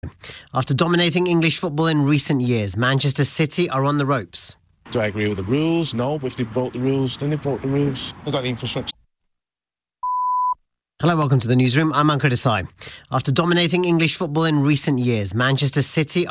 After dominating English football in recent years, Manchester City are on the ropes. Do I agree with the rules? No, but if they vote the rules, then they vote the rules. They've got the infrastructure. Hello, welcome to the newsroom. I'm Ankur Desai. After dominating English football in recent years, Manchester City